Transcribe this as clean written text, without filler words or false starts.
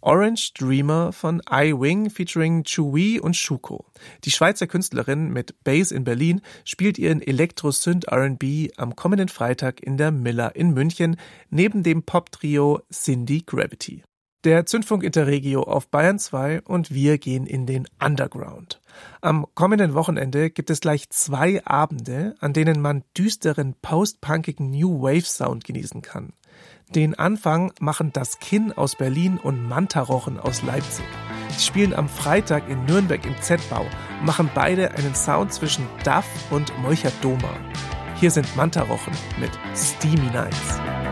Orange Dreamer von iWing featuring Chewy und Schuko. Die Schweizer Künstlerin mit Base in Berlin spielt ihren Elektro-Synth R&B am kommenden Freitag in der Miller in München neben dem Pop-Trio Cindy Gravity. Der Zündfunk Interregio auf Bayern 2 und wir gehen in den Underground. Am kommenden Wochenende gibt es gleich 2 Abende, an denen man düsteren post-punkigen New Wave Sound genießen kann. Den Anfang machen Das Kinn aus Berlin und Mantarochen aus Leipzig. Sie spielen am Freitag in Nürnberg im Z-Bau und machen beide einen Sound zwischen Duff und Molcher Doma. Hier sind Mantarochen mit Steamy Nights.